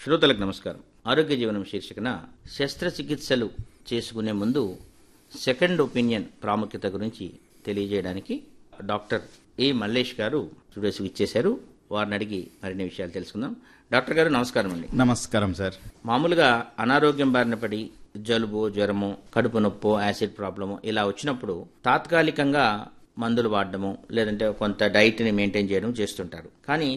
శ్రోతలకు నమస్కారం. ఆరోగ్య జీవనం శీర్షికన శస్త్రచికిత్సలు చేసుకునే ముందు సెకండ్ ఒపీనియన్ ప్రాముఖ్యత గురించి తెలియజేయడానికి డాక్టర్ ఏ మల్లేష్ గారు స్టూడియోస్కి ఇచ్చేశారు. వారిని అడిగి మరిన్ని విషయాలు తెలుసుకుందాం. డాక్టర్ గారు నమస్కారం అండి. నమస్కారం సార్. మామూలుగా అనారోగ్యం బారిన పడి జలుబు, జ్వరము, కడుపు నొప్పో, యాసిడ్ ప్రాబ్లము ఇలా వచ్చినప్పుడు తాత్కాలికంగా మందులు వాడడము లేదంటే కొంత డైట్ని మెయింటైన్ చేయడం చేస్తుంటారు. కానీ